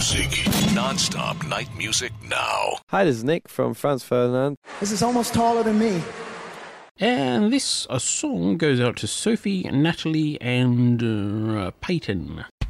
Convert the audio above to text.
music. Non-stop night music now. Hi, this is Nick from Franz Ferdinand. This is almost taller than me. And this song goes out to Sophie, Natalie, and Peyton.